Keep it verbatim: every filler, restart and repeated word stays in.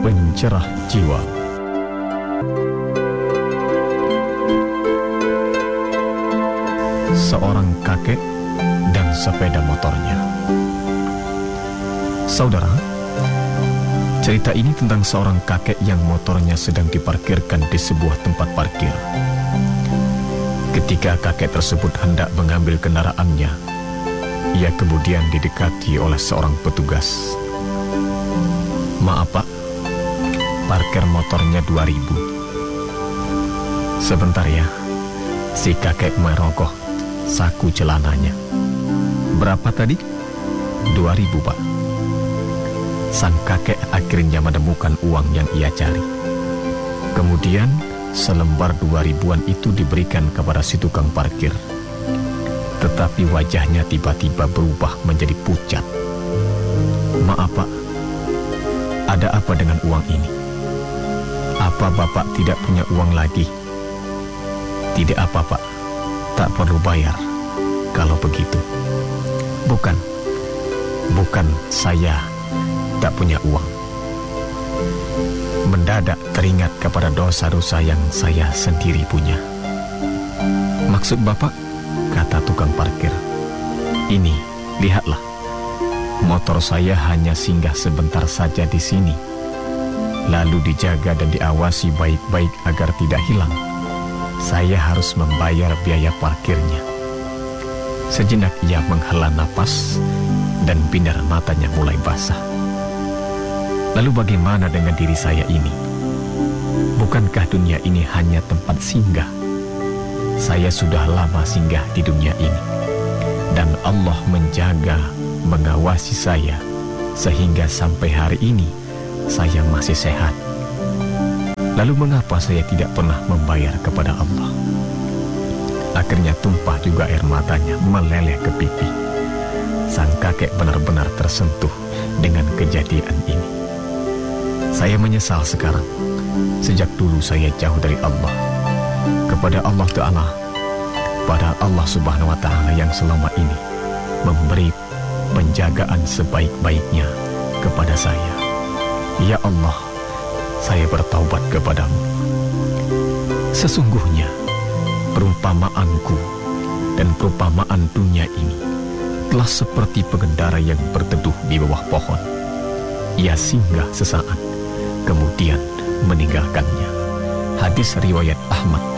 pencerah jiwa. Seorang kakek dan sepeda motornya. Saudara, cerita ini tentang seorang kakek yang motornya sedang diparkirkan di sebuah tempat parkir. Ketika kakek tersebut hendak mengambil kendaraannya, ia kemudian didekati oleh seorang petugas. "Maaf Pak, parkir motornya dua ribu. Sebentar ya," si kakek merogoh saku celananya. "Berapa tadi?" Dua ribu Pak." Sang kakek akhirnya menemukan uang yang ia cari. Kemudian selembar dua ribuan itu diberikan kepada si tukang parkir. Tetapi wajahnya tiba-tiba berubah menjadi pucat. "Maaf Pak, ada apa dengan uang ini? Apa Bapak tidak punya uang lagi?" "Tidak apa Pak, tak perlu bayar kalau begitu." Bukan, bukan saya tak punya uang. Mendadak teringat kepada dosa-dosa yang saya sendiri punya. "Maksud Bapak?" kata tukang parkir. "Ini, lihatlah. Motor saya hanya singgah sebentar saja di sini. Lalu dijaga dan diawasi baik-baik agar tidak hilang. Saya harus membayar biaya parkirnya." Sejenak ia menghela napas dan binar matanya mulai basah. "Lalu bagaimana dengan diri saya ini? Bukankah dunia ini hanya tempat singgah? Saya sudah lama singgah di dunia ini, dan Allah menjaga, mengawasi saya, sehingga sampai hari ini saya masih sehat. Lalu mengapa saya tidak pernah membayar kepada Allah?" Akhirnya tumpah juga air matanya meleleh ke pipi. Sang kakek benar-benar tersentuh dengan kejadian ini. "Saya menyesal sekarang. Sejak dulu saya jauh dari Allah. Kepada Allah Ta'ala, pada Allah Subhanahu Wa Ta'ala yang selama ini memberi penjagaan sebaik-baiknya kepada saya. Ya Allah, saya bertaubat kepadamu. Sesungguhnya perumpamaanku dan perumpamaan dunia ini telah seperti pengendara yang berteduh di bawah pohon. Ia singgah sesaat, kemudian meninggalkannya." Hadis riwayat Ahmad